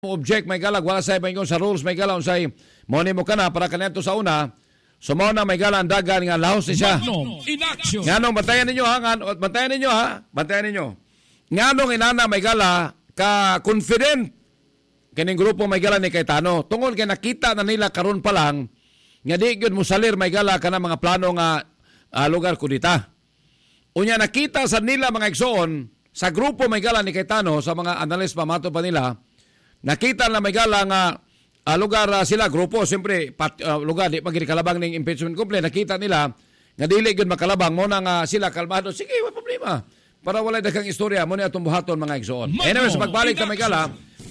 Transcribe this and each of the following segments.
object may galag wala say paingon sa rules may gala unsay mo nimo kana para kanadto sa una sumo na may gala dagan nga lahos ni siya nganong bantayan ninyo ha bantayan ninyo nganong inana may gala ka confident kining grupo may gala ni Cayetano tungod kay nakita na nila karon pa lang nga di gyud mo salir may gala kana mga plano nga lugar kudita unya nakita sa nila mga igsoon sa grupo may gala ni Cayetano sa mga analyst pamato pa nila. Nakita na may gala nga lugar sila, grupo, siyempre, lugar, di magkikalabang ng impeachment complaint. Nakita nila nga dili gyud makalabang mo na nga sila kalmado. Sige, wala problema. Para wala daghang istorya, mo na itong buhaton mga igsoon. Anyway, sa pagbalik ta may gala,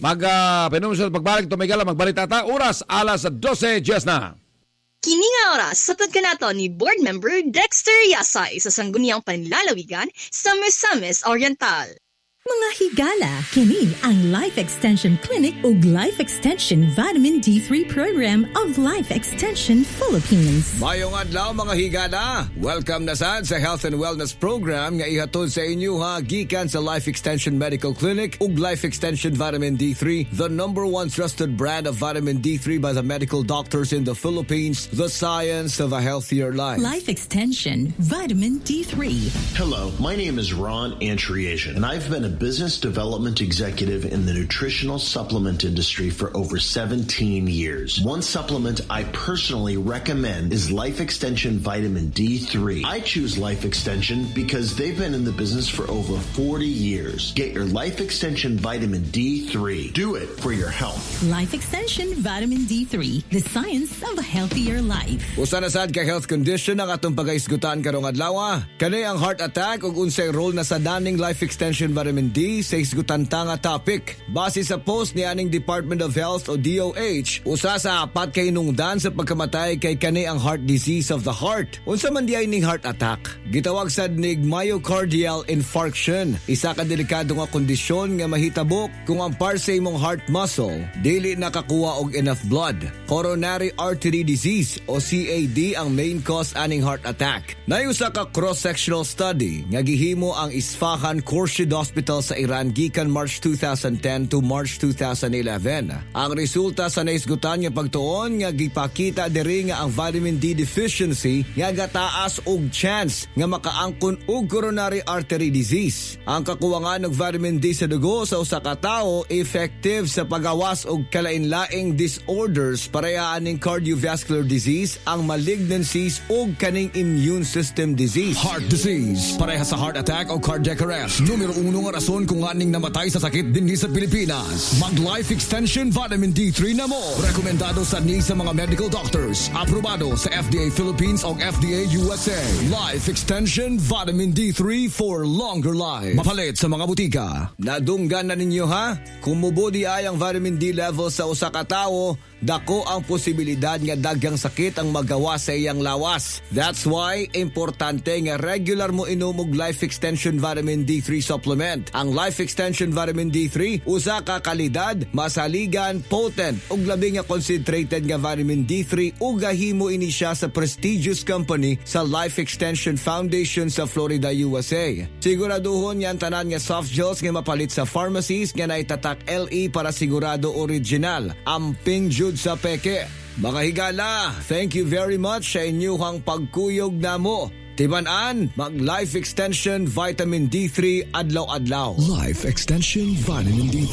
pagbalik ta may gala, magbalita ta, oras, alas 12:10 na. Kini nga oras, satod ka nato ni Board Member Dexter Yasay sa Sangguniang Panlalawigan sa Misamis Oriental. Mga higala, kini ang Life Extension Clinic ug Life Extension Vitamin D3 Program of Life Extension Philippines. Mayong adlaw mga higala. Welcome na sad sa Health and Wellness Program nga ihatod sa inyo gikan sa Life Extension Medical Clinic ug Life Extension Vitamin D3, the #1 trusted brand of vitamin D3 by the medical doctors in the Philippines, the science of a healthier life. Life Extension Vitamin D3. Hello, my name is Ron Antriasian, and I've been a business development executive in the nutritional supplement industry for over 17 years. One supplement I personally recommend is Life Extension Vitamin D3. I choose Life Extension because they've been in the business for over 40 years. Get your Life Extension Vitamin D3. Do it for your health. Life Extension Vitamin D3, the science of a healthier life. Usa na sad ka health condition ang atong pagaisgutan karong adlaw. Kani ang heart attack ug unsay role na sa daning Life Extension Vitamin D sa isgutanta nga topic. Base sa post ni aning Department of Health o DOH, usa sa 4 kay hinungdan sa pagkamatay kay kani ang heart disease of the heart. Unsa man diay ning heart attack? Gitawag sad nig myocardial infarction. Isa ka delikado nga kondisyon nga mahitabo kung ang par sa imong heart muscle dili nakakuha og enough blood. Coronary artery disease o CAD ang main cause aning heart attack. Nayusa ka cross-sectional study nga gihimo ang Isfahan Khurshid Hospital sa Iran gikan March 2010 to March 2011. Ang resulta sa naisgutan nga pagtuon nga gipakita diri nga ang vitamin D deficiency nga gataas og chance nga makaangkon og coronary artery disease. Ang kakuwangan ng vitamin D sa dugo sa usa ka tawo effective sa pagawas og kalain-laing disorders parehas ning cardiovascular disease, ang malignancies ug kaning immune system disease. Heart disease, parehas sa heart attack o cardiac arrest. Numero 1 nga rason kung aning namatay sa sakit dinhi sa Pilipinas. Mag-Life Extension Vitamin D3 na mo. Rekomendado sa mga medical doctors. Aprobado sa FDA Philippines o FDA USA. Life Extension Vitamin D3 for longer life. Mapalit sa mga butika. Nadunggan na ninyo ha? Kung mubodi ay ang vitamin D level sa usa ka tawo, dako ang posibilidad nga daghang sakit ang magawa sa iyang lawas. That's why importante nga regular mo inom og Life Extension Vitamin D3 supplement. Ang Life Extension Vitamin D3 usa ka kalidad, masaligan, potent ug labi nga concentrated nga vitamin D3 ug gahimo ini siya sa prestigious company sa Life Extension Foundation sa Florida, USA. Siguraduhon yan tanan nga soft gels nga mapalit sa pharmacies nga naitatak LE para sigurado original. Amping sa peke. Mga higala, thank you very much sa inyong pagkuyog namo. Tibanan, mag-Life Extension Vitamin D3 adlaw-adlaw. Life Extension Vitamin D3.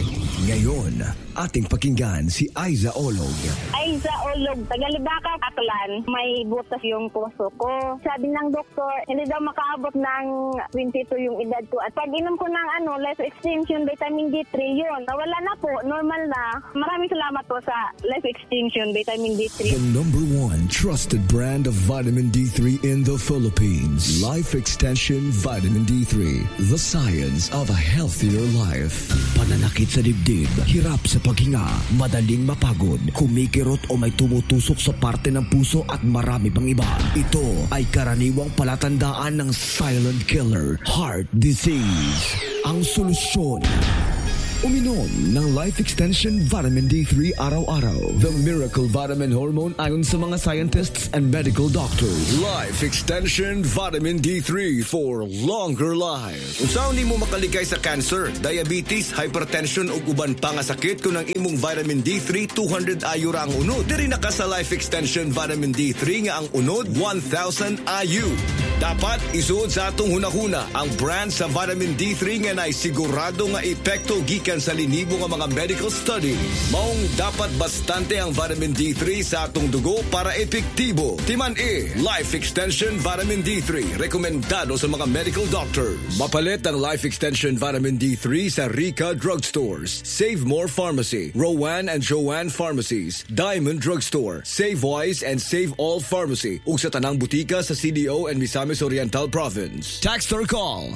Ngayon, ating pakinggan si Aiza Olog. Aiza Olog, Tagalibaka, Aklan. May butas yung puso ko. Sabi ng doktor, hindi daw makaabot ng 22 yung edad ko. At pag inom ko ng Life Extension Vitamin D3, yun. Nawala na po, normal na. Maraming salamat po sa Life Extension Vitamin D3. The #1 trusted brand of vitamin D3 in the Philippines. Life Extension Vitamin D3, the science of a healthier life. Pananakit sa dibdib, hirap sa paghinga, madaling mapagod, kumikirot o may tumutusok sa parte ng puso at marami pang iba. Ito ay karaniwang palatandaan ng silent killer, heart disease. Ang solusyon, Uminom ng Life Extension Vitamin D3 araw-araw. The miracle vitamin hormone ayon sa mga scientists and medical doctors. Life Extension Vitamin D3 for longer life. Unsaon nimo makaligay sa cancer, diabetes, hypertension ug uban pa nga sakit kung ang imong vitamin D3 200 IU ra ang unod. Diri na ka sa Life Extension Vitamin D3 nga ang unod 1000 IU. Dapat isuod sa atong hunahuna ang brand sa vitamin D3 nga nay sigurado nga epekto gikan sa linibo nga mga medical studies. Maong dapat bastante ang vitamin D3 sa atong dugo para epektibo. Timan-e, Life Extension Vitamin D3. Rekomendado sa mga medical doctors. Mapalit ang Life Extension Vitamin D3 sa Rica Drugstores, Save More Pharmacy, Rowan and Joanne Pharmacies, Diamond Drugstore, Save Wise and Save All Pharmacy ug sa tanang butika sa CDO and Misamis Oriental Province. Text or call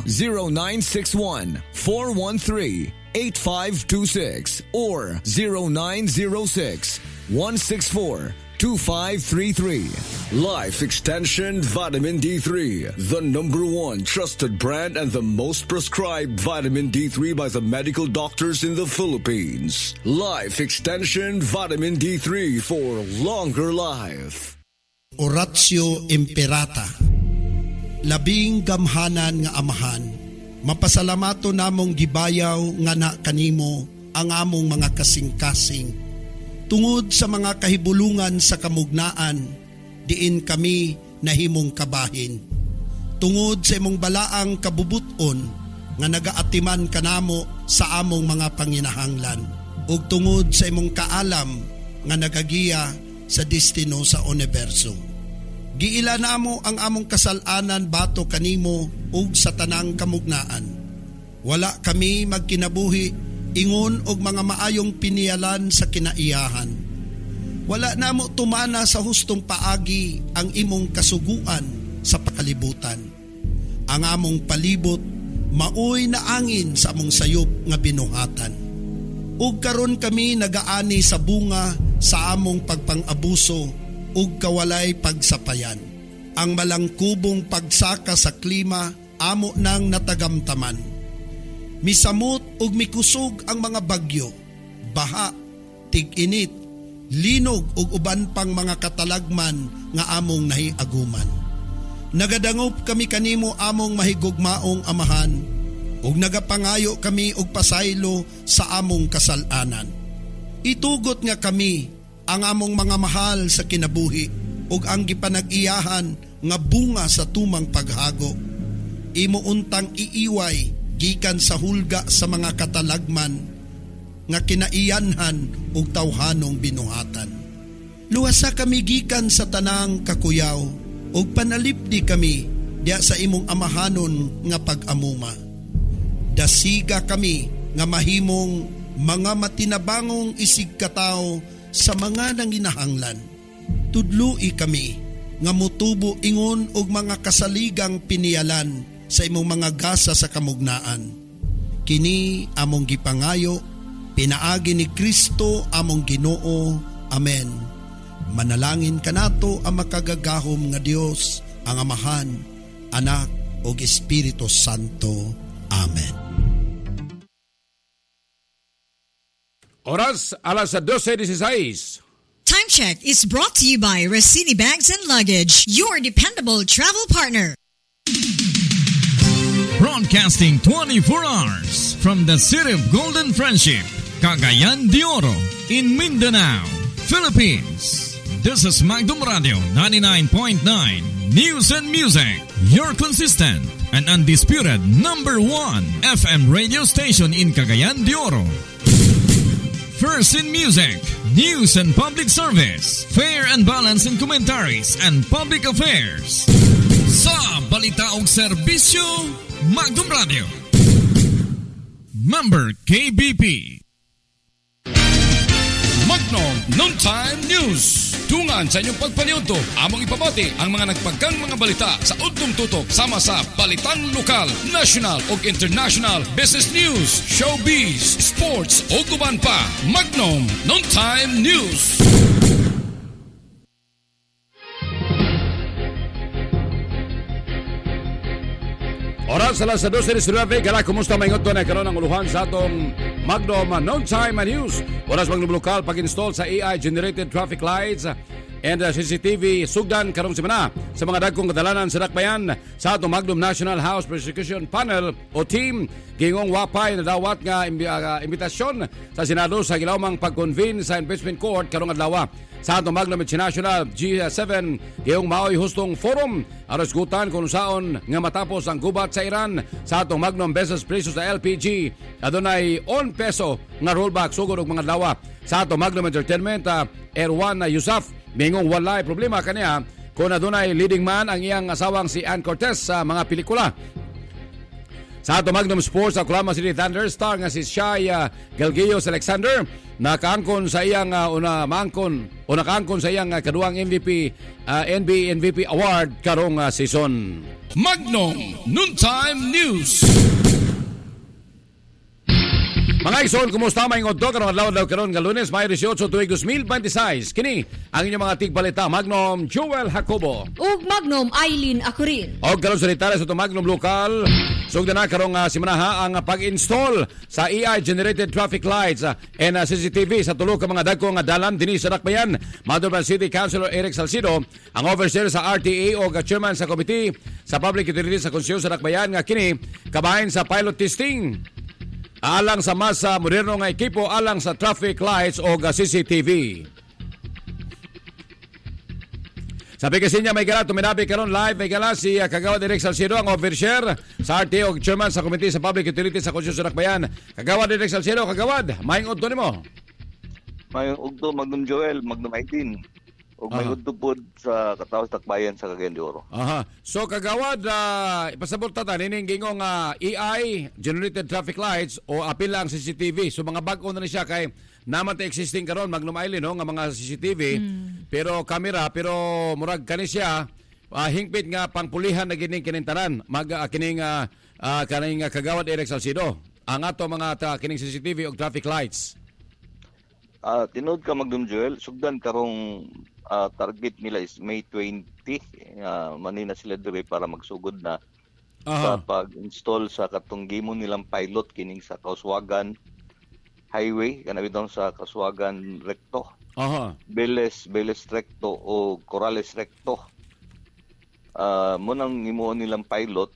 0961 413 8526 or 0906 164 2533. Life Extension Vitamin D3, the #1 trusted brand and the most prescribed vitamin D3 by the medical doctors in the Philippines. Life Extension Vitamin D3 for longer life. Oratio Imperata. Labing gamhanan nga amahan, mapasalamato namong gibayaw nga na kanimo ang among mga kasing-kasing. Tungod sa mga kahibulungan sa kamugnaan, diin kami nahimong kabahin. Tungod sa imong balaang kabubuton nga nagaatiman kanamo sa among mga panginahanglan. Ug tungod sa imong kaalam nga nagagiya sa destino sa universo. Giila namo ang among kasalanan bato kanimo ug sa tanang kamugnaan. Wala kami magkinabuhi ingon og mga maayong pinialan sa kinaiyahan. Wala namo tumana sa hustong paagi ang imong kasuguan sa pakalibutan. Ang among palibot maoy na angin sa among sayop nga binuhatan. Ug karon kami nagaani sa bunga sa among pagpang-abuso ug kawalay pagsapayan. Ang malangkubong pagsaka sa klima amo nang natagamtaman. Misamot ug mikusog ang mga bagyo, baha, tig-init, linog ug uban pang mga katalagman nga among nahiaguman. Nagadangop kami kanimo among mahigugmaong amahan ug nagapangayo kami og pasaylo sa among kasalanan. Itugot nga kami ang among mga mahal sa kinabuhi ug ang gipanag-iyahan nga bunga sa tumang paghago. Imo untang iiway gikan sa hulga sa mga katalagman nga kinaiyanhan ug tawhanong binuhatan. Luwasa kami gikan sa tanang kakuyaw ug panalipdi kami diya sa imong amahanon nga pag-amuma. Dasiga kami nga mahimong mga matinabangong isig katao sa mga nanginahanglan. Tudloi kami nga mutubo ingon og mga kasaligang pinialan sa imong mga gasa sa kamugnaan. Kini among gipangayo, pinaagi ni Kristo among Ginoo. Amen. Manalangin kanato ang makagagahom nga Dios, ang Amahan, Anak ug Espiritu Santo. Amen. Oras alas 12:16. Time check is brought to you by Rossini Bags and Luggage, your dependable travel partner. Broadcasting 24 hours from the city of Golden Friendship, Cagayan de Oro, in Mindanao, Philippines. This is Magdum Radio 99.9 News and Music, your consistent and undisputed #1 FM radio station in Cagayan de Oro. First in music, news and public service, fair and balanced in commentaries and public affairs. Sa balita og serbisyo, Magdum Radio. Member KBP. Magnum Noontime News. Tungan sa inyong pagpaliunto, among ipamati ang mga nagpagkang mga balita sa udtong tutok sama sa balitang lokal, national ug international, business news, showbiz, sports ug uban pa. Magnum Noontime News. Oras alas 12:19, gala kumusta maingot to na karon ang uluhan sa atong Magnum Non-Time News. Oras Magnum Lokal pag-install sa AI-generated traffic lights and CCTV sugdan karong semana sa mga dagkong kadalanan sa dakbayan sa atong Magnum National House Prosecution Panel o team gingong wapay na dawat nga imbitasyon sa Senado sa gilawmang pag-convene sa impeachment court karong adlaw sa atong Magnum International G7 gayong maoy hustong forum aros gutan kung saon nga matapos ang gubat sa Iran sa atong Magnum Beses preso sa LPG adunay on peso nga rollback sugod og mga adlaw sa atong Magnum Entertainment Erwan Yusuf mingong walay problema kaniya kung adunay leading man ang iyang asawang si Ann Cortez sa mga pelikula. Sa ato Magnum Sports, sa Oklahoma City Thunder star nga si Shai Gilgeous Alexander nakaangkon sa iyang nakaangkon sa iyang kaduang MVP NBA MVP award karong season. Magnum Noontime News. Mga ison, kumusta maingon to karong adlaw karon nga Lunes, May 18 tuig 2026. Kini ang inyong mga tigbalita Magnum Joel Jacobo ug Magnum Eileen Acurin. Og karon sa detalye sa Magnum Lokal, sugdan na karong simanaha ang pag-install sa AI-generated traffic lights and CCTV sa tulo ka mga dagkong dalan dinhi sa dakbayan. Madurban City Councilor Eric Salcido, ang overseer sa RTA o chairman sa Committee sa Public Utilities sa Konseyo sa dakbayan nga kini kabahin sa pilot testing alang sa mas moderno nga ekipo alang sa traffic lights o CCTV. Sabi kasi niya may gala, tuminabi karon live, may gala si Kagawad Eric Salcido, ang overseer sa RTA o chairman sa Committee sa Public Utilities sa Konseyo sa Dakbayan. Kagawad Eric Salcido, Kagawad, maing udto nimo. Maing udto, Magnum Joel, Magnum 18. O may udto po sa Katawas Dakbayan sa Cagayan de Oro. Aha. So Kagawad, ipasabot ta nining gingong AI generated traffic lights o apil lang CCTV. So mga bag-o na ni siya kay naman ta existing karon Magnum Island nga mga CCTV pero camera pero murag kani siya hingpit nga pangpulihan na gining kinintanan kining Kagawad Eric Salcido ang ato mga kining CCTV o traffic lights. Tinood ka Magnum Joel, sugdan karong target nila is May 20. Manina sila dire para magsugod na sa pag-install sa katong gimo nilang pilot kining sa Kauswagan Highway kanabitong sa Kauswagan Recto. Beles Recto o Corrales Recto. Munang imuon nilang pilot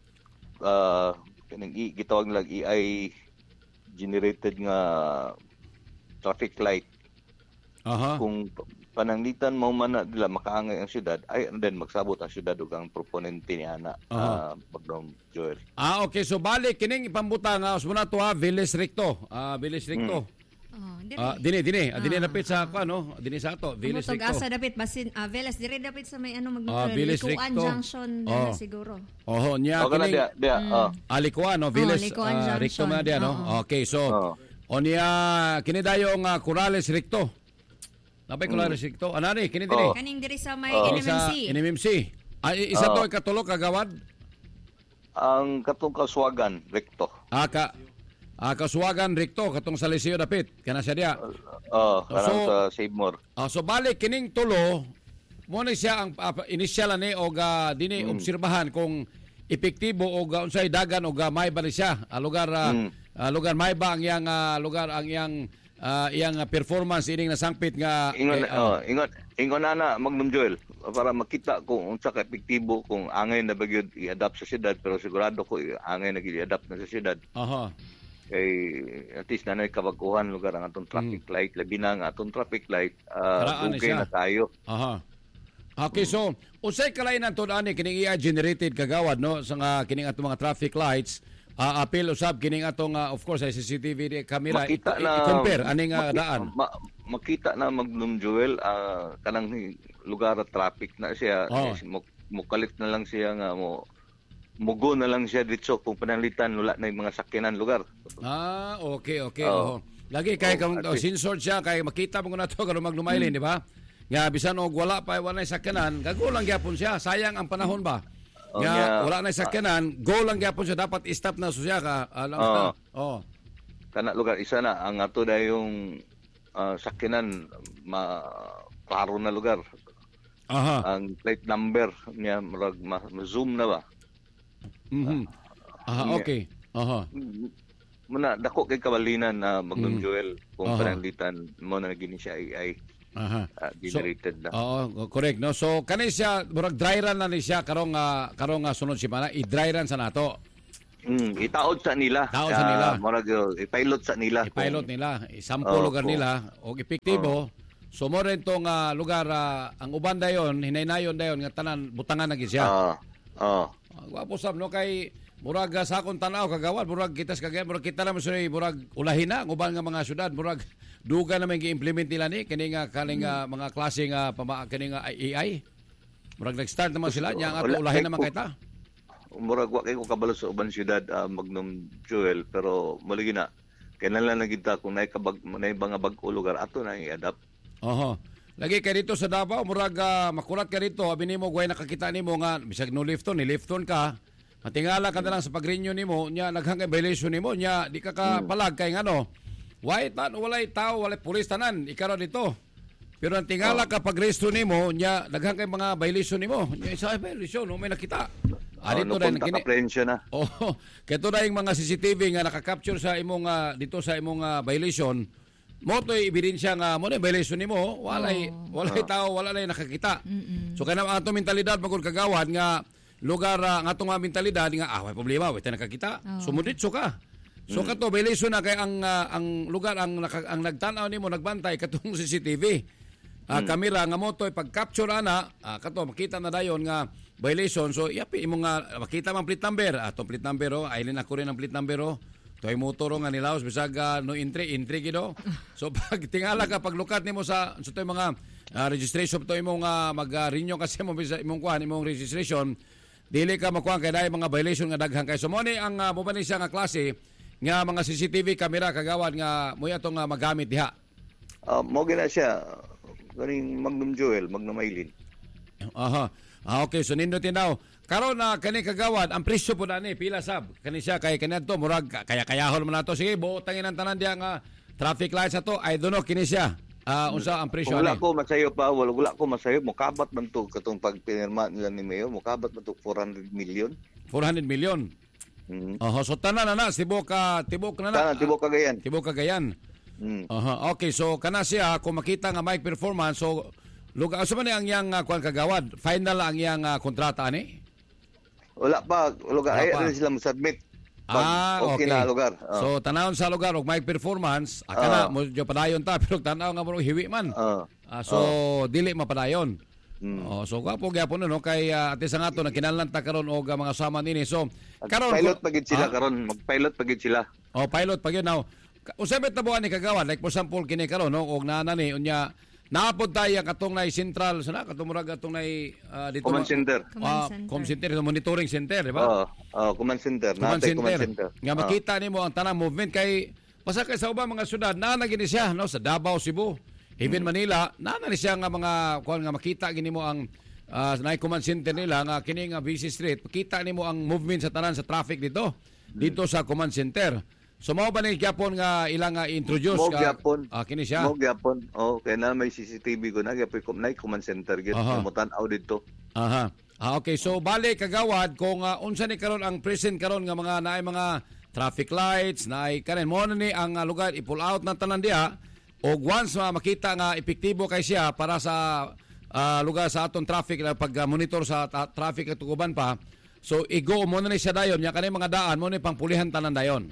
kining gitawag nilang AI generated nga traffic light. Kung pananglitan mo man na nila makaangay ang syudad, ay and then magsabot ang syudad ug ang proponente ni ana Magnum Joel. Okay, so balik kining ipambutan usmuna to Viles Recto. Viles Recto. Dini dapit sa dini sa ato Viles Recto. Asa dapit basin Viles dire dapit sa may Magnum Likuan Junction na siguro. Nya kining Likuan Viles Recto man dia Okay, so onya kini dayong Corrales Recto. Napay Corrales Recto. Anani kini diri. Kaning diri sa may NMMC. Isa to ikatulo Kagawad. Ang katong Kauswagan Recto. Kauswagan Recto katong sa Liceo dapit. Kana siya dia. Kanang sa Save More. So balik kining tulo mo na siya ang initial ani og dini obserbahan kung epektibo og unsay dagan og may ba siya lugar may ba ang iyang lugar ang iyang performance ining nasangpit nga ingon ana Magnum Joel para makita kung unsa ka epektibo kung angay na bagyod i-adapt sa syudad pero sigurado ko angay na i-adapt na sa syudad. Kay at least nanay kabaguhan lugar ang atong traffic light labi na nga atong traffic light okay na tayo. Okay, so unsay kalainan to ani kining AI generated Kagawad no sa kining atong mga traffic lights apil usab kining atong of course CCTV camera i-compare aning daan. Makita na Magnum Joel kanang lugar at traffic na siya mukalit na lang siya nga mugo na lang siya dito kung panalitan wala na yung mga sakyanan lugar. Okay. Lagi kay sensor siya kay makita mo na to karon maglumaylin di ba? Nga bisan og wala sakyanan gagulang gyapon siya sayang ang panahon ba? Wala na sakyanan, go lang gyapon siya dapat i-stop na siya ka. Kana lugar isa na ang ato da yung sakyanan klaro na lugar. Ang plate number niya ma-zoom na ba? Okay. Muna dako kay kabalinan na Magnum Joel kung pananglitan mo na gini siya AI. Generated na. Correct no. So kani siya murag dry run na ni siya karong sunod semana i-dry run sa nato. Itaod sa nila. Murag i-pilot sa nila. I-pilot nila, i-sample lugar nila og epektibo. So mo rin tong lugar ang uban dayon hinaynayon dayon nga tanan butangan na gid siya. Wapo sab no kay murag sa akong tanaw kagawad murag kita naman sa murag ulahin na uban nga mga syudad murag duga naman gi-implement nila ni kini nga kaning mga klase nga kini nga AI. Murag nag-start naman sila nya ato ulahin naman kita. Murag wa kay ko kabalo sa uban syudad Magnum Joel pero muli na kinahanglan na kita kung nay mga bag-o lugar ato na i-adapt. Lagi kay dito sa Davao murag makurat ka dito abi nimo guay nakakita nimo nga bisag no lifton ni lifton ka matingala ka na lang sa pagrenew nimo nya naghangay violation nimo nya di ka palag kay ngano walay tao walay pulis tanan ikaro dito pero ang tingala ka pag-resto nimo nya daghang kay mga violation nimo nya isa violation may nakita dito rin kini na kay to daing mga CCTV nga naka-capture sa imong dito sa imong violation mo to'y ebidensya nga mo na violation nimo walay tao walay nakakita so kana ato mentalidad magud kagawad nga lugar nga atong mentalidad nga may problema way nakakita sumuditso ka so kato violation na kay ang lugar ang nagtan-aw nimo nagbantay katong CCTV kamera nga mo to'y pag-capture ana kato makita na dayon nga violation so yapi imo nga makita man plate number atong plate number ailin ako rin ang plate number toy motor nga nilaos bisag no entry gido so pag tingala ka paglukat nimo sa toy mga registration to imong mag-renew kasi mo bisa imong kuan imong registration dili ka makuha kay dai mga violation nga daghang kay so mo ni ang mobani siya nga klase nga mga CCTV camera kagawad nga mo atong magamit diha mo gina siya ganing Magnum Joel Magnum Ailin okay so nindot tinaw karon kani kagawad ang presyo po ni pila sab kani siya kay kanadto murag kaya-kayahon man nato sige buotangin ang tanan diha nga traffic lights ato I don't know kini siya unsa ang presyo wala ko masayo pa wala ko masayo mokabat man to katong pagpinirma nila ni Mayor mokabat man to 400 million so tanan na tibok Cagayan okay so kana siya kung makita nga mic performance so lugar sa man ang yang kuan kagawad final ang yang kontrata ani wala pa lugar ay sila mo-submit okay na lugar so tanawon sa lugar og may performance kana mo jo padayon ta pero tanaw nga mo hiwi man so dili mapadayon so gwapo gyapon no kay ate sa ngato nakinahanglan ta karon og mga sama nini so karon pilot pagid sila karon mag-pilot pagid sila pilot pagid now usabet na buwan ni kagawad like for example kini karon no og nanani unya naapod tayo katong nay central sana katong murag atong nay dito command center monitoring center di ba command center nga makita nimo ang tanang movement kay basta kay sa ubang mga syudad na gini siya no sa Davao Cebu even Manila na siya nga mga kuan nga makita gini mo ang nay command center nila nga kini nga busy street makita nimo ang movement sa tanan sa traffic dito sa command center. So mao ba ni gyapon nga ilang introduce kini siya? Mo gyapon. Kay na may CCTV ko na gyapon na command center gyud mo tan-aw dito. Okay, so bali kagawad kung unsa ni karon ang present karon nga mga naay mga traffic lights naay kanen mo ni ang lugar i-pull out na tanan diha og once makita nga epektibo kay siya para sa lugar sa aton traffic pag monitor sa traffic at uban pa. So igo mo ni siya dayon nya kanay mga daan mo ni pangpulihan tanan dayon.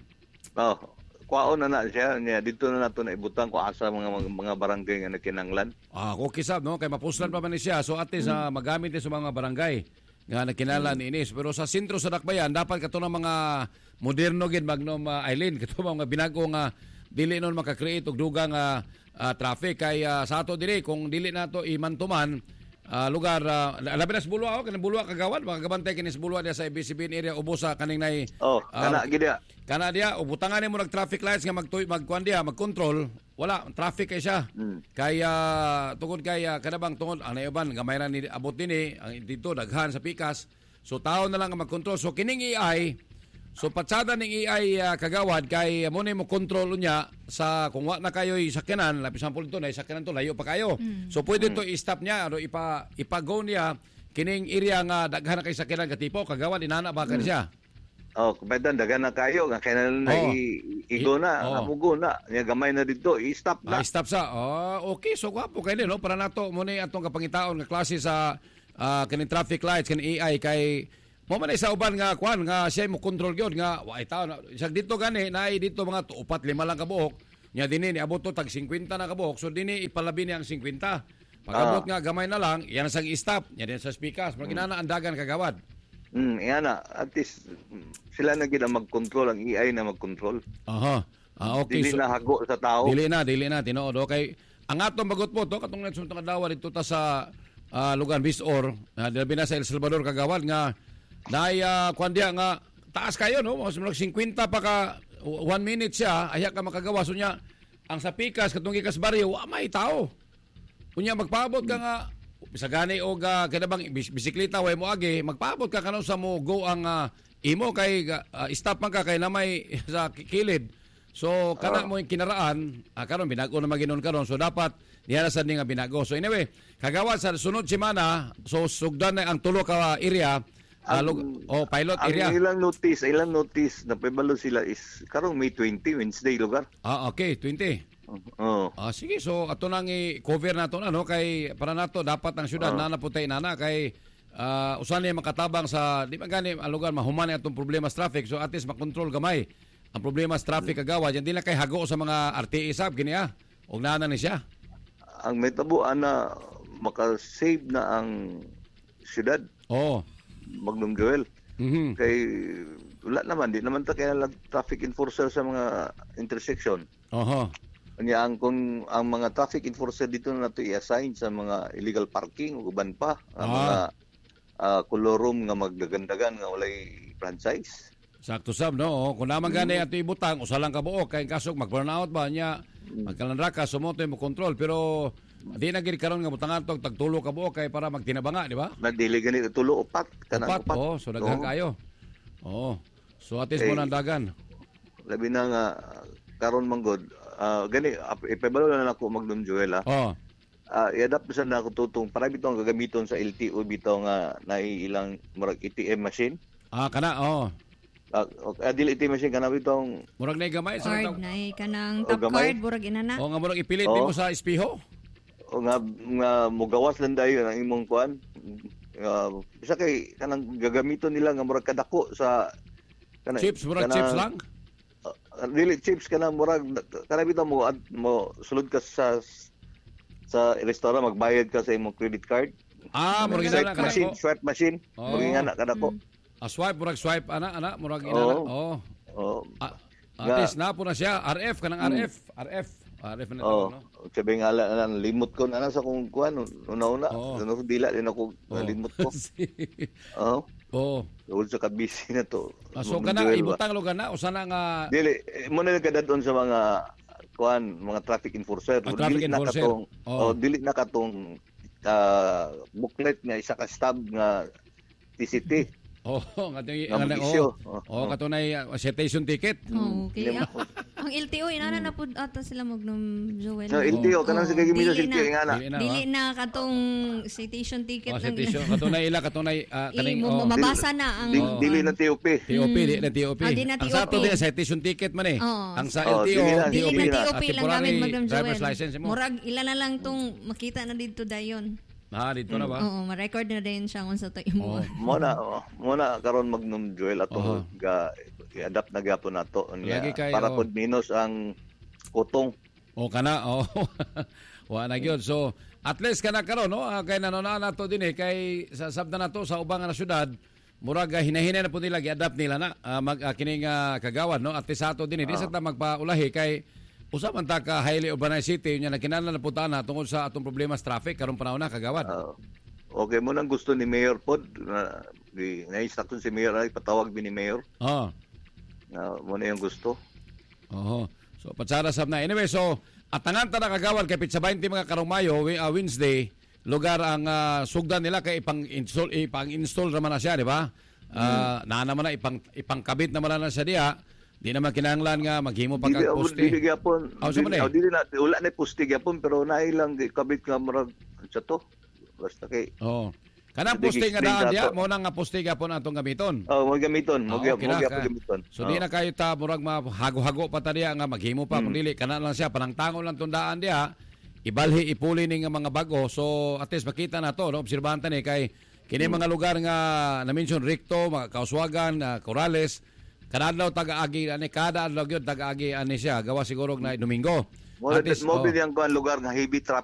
Kwaon na siya niya dito na nato na ibutang ko asa mga barangay nga nagkinanglan. Okay sab no kay mapuslan pa man ni siya so at least magamit ni sa mga barangay nga nagkinahanglan ni inis pero sa sentro sa Dakbayan dapat kato ng mga moderno gid Magnum Island kato mga binago nga dili non maka-create og dugang traffic kay sa ato diri kung dili nato imantuman lugar labi na sa Bulwa kanang Bulwa kagawad makagabantay kini sa Bulwa dia sa ABCBN area ubos sa kaning nay kana dia ubutangan nimo nag traffic lights nga magkuan dia magkontrol wala traffic kay siya kaya tungod kay kanabang tungod ang naiban gamay ra ni abot dinhi ang dito daghan sa pikas so tao na lang nga magkontrol so kining AI so patsada ning AI kagawad kay mo ni mo kontrol niya sa kung wa na kayo'y sakyanan labi sample ito na sakyanan to layo pa kayo so pwede to i-stop niya ano ipa-go niya kining area nga daghan na kay sakyanan katipo kagawad inana ba ka siya Kumpaitan, dagan na kayo. Nga kailan na igo na, amugo na. Nga gamay na dito, i-stop na. I-stop sa. Okay, so gwapo kayo no? Para nato, muna atong kapangitaon nga klase sa kaning traffic lights, kaning AI, kay mo man sa uban nga kwan nga siya mo control gyud nga wa itaw na isang dito gani naay dito mga 4-5 lang ka buhok nya dinhi ni abot to tag 50 na ka buhok so dinhi ipalabi ni ang 50 pagabot nga gamay na lang yan sang stop nya din sa speakers mo ginana andagan kagawad yan na at least sila na gid mag-control ang AI na mag-control okay dili na hago sa tao dili na tinuod okay ang atong bagot po to katong nagsuntang adlaw dito ta sa lugar Bisor labi na sa El Salvador kagawad nga dahil kwan diya nga taas kayo no 50 pa ka 1 minute siya aya ka makagawa so niya ang sa pikas katong gikas baryo wa may tao kunya magpaabot ka nga bisagani og kada bang bisikleta way mo agi magpaabot ka kanon sa mo go ang imo kay stop man ka kay namay sa kilid so kana mo yung kinaraan karon binago na maginon karon so dapat niya sa nga binago so anyway kagawad sa sunod semana so sugdan na ang tulo ka area pilot area. Ang ilang notice na pabalo sila is karong May 20 Wednesday lugar. Okay, 20. Sige, so ato nang i-cover nato na no kay para nato dapat ang syudad na naputay nana kay usan niya makatabang sa di ba gani ang lugar mahuman atong problema sa traffic so at least makontrol gamay ang problema sa traffic kagawa diyan di na kay hago sa mga RTA sab kini og nana ni siya. Ang may tabuan na maka-save na ang syudad. Magnum Joel. Kay wala naman, di naman ta kaya traffic enforcer sa mga intersection. Kanya kung ang mga traffic enforcer dito na nato i-assign sa mga illegal parking o uban pa ang mga kolorum nga magdagandagan nga walay franchise. Sakto sab no. Kung naman gani ato ibutang usa lang ka buok kay kasog mag-burnout ba niya magkalanraka sumoto mo control pero di na gid karon nga butangan tog tagtulo ka buok kay para magtinabanga di ba? Nagdili gani tulo upat kanang upat. So daghan kayo. So at least mo nandagan. Labi na nga karon manggod gani ipabalo na ako Magnum Joel i-adapt sa na ako tutong para bitaw ang gagamiton sa LTO bitaw nga naiilang murag ATM machine. Kana dili ATM machine kana bitong murag nay gamay sa card nay kanang top card murag inana. Nga murag ipilit mo sa espeho. O nga mugawas lang dayon ang imong kuan. Bisa kay kanang gagamiton nila nga murag kadako sa kanang chips murag chips lang. Dili chips kanang murag kana bitaw mo sulod ka sa restaurant magbayad ka sa imong credit card. Murag inana kadako. Swipe machine. Murag inana kadako. Swipe ana murag inana. At least na po na siya RF kanang RF na no. Sabi nga lang limot ko na sa kung kuan una dila din ako limot ko. Tungod sa kabisi na to. So kana ibutang lugar na usa na nga dili mo na kadadon sa mga kuan mga traffic enforcer. Dili na katong booklet nga isa ka stub nga TCT. Katunay citation ticket. Okay. Ang LTO inana na pud ata sila Magnum Joel. So LTO kanang sa gagamiton sa LTO ingana. Dili na katong citation ticket lang. Katunay kaning mabasa na ang dili na TOP. Dili na TOP. Ang sa ato din citation ticket man Ang sa LTO dili na TOP lang gamit Magnum Joel. Murag ila na lang tong makita na dito dayon. Dito na ba? Oo, ma-record na din siya kung sa tayo mo. Muna karon Magnum Joel ato i-adapt na gyapon nato para pod minus ang utong. Wa na gyud. So at least kana karon no kay nanona nato din kay sa sabda nato sa ubang nga syudad murag hinahinay na po nila gi-adapt nila na kining kagawad no at least ato din di sa ta magpaulahi kay usa man ta ka highly urbanized city nya nakinahanglan na punta na tungod sa atong problema sa traffic karon panahon na kagawad. Okay mo nang gusto ni Mayor pod na-instruction si Mayor ay patawag ni Mayor. Mo na yung gusto. So patsara sab na. Anyway, so atangan ta na kagawad kay pitsa 20 mga karong Mayo Wednesday lugar ang sugdan nila kay ipang-install raman na siya, di ba? Na naman na ipangkabit naman na siya diha. Di naman kinahanglan nga maghimo pa kag poste. Dili gyapon. Dili na wala na poste gyapon pero nailang kabit nga murag sa to. Basta kay Kanang posting nga daan diya, mo nang nga posting po natong gamiton. Mo gamiton, mo gamiton. So di na kayo ta murag mahago-hago pa ta diya nga maghimo pa kung dili kana lang siya panangtangon lang tundaan diya. Ibalhi ipuli ni nga mga bago. So at least makita na to, no? Obserbahan ta ni kay kini mga lugar nga na-mention Ricto, mga Kauswagan, Corales, kada adlaw taga-agi ani kada adlaw gyud taga-agi ani siya gawa siguro na Domingo. Mo ang lugar nga heavy traffic